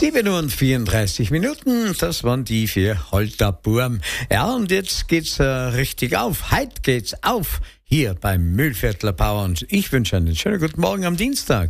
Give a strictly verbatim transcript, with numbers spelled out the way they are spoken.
sieben Uhr und vierunddreißig Minuten, das waren die für Holter Burm. Ja, und jetzt geht's äh, richtig auf. Heute geht's auf hier beim Mühlviertler Bauern. Ich wünsche einen schönen guten Morgen am Dienstag.